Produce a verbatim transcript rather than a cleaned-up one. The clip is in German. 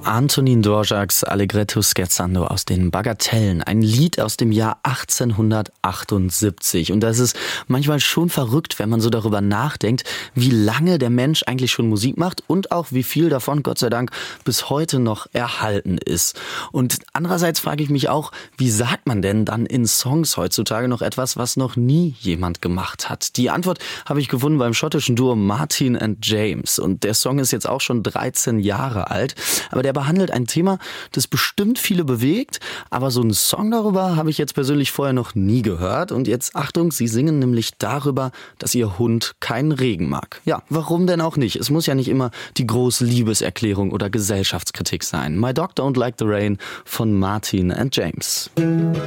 Antonin Dvořáks Allegretto scherzando aus den Bagatellen, ein Lied aus dem Jahr achtzehnhundertachtundsiebzig. Und das ist manchmal schon verrückt, wenn man so darüber nachdenkt, wie lange der Mensch eigentlich schon Musik macht und auch wie viel davon, Gott sei Dank, bis heute noch erhalten ist. Und andererseits frage ich mich auch, wie sagt man denn dann in Songs heutzutage noch etwas, was noch nie jemand gemacht hat? Die Antwort habe ich gefunden beim schottischen Duo Martin and James. Und der Song ist jetzt auch schon dreizehn Jahre alt, aber der behandelt ein Thema, das bestimmt viele bewegt, aber so einen Song darüber habe ich jetzt persönlich vorher noch nie gehört. Und jetzt Achtung, sie singen nämlich darüber, dass ihr Hund keinen Regen mag. Ja, warum denn auch nicht? Es muss ja nicht immer die große Liebeserklärung oder Gesellschaftskritik sein. My Dog Don't Like the Rain von Martin and James.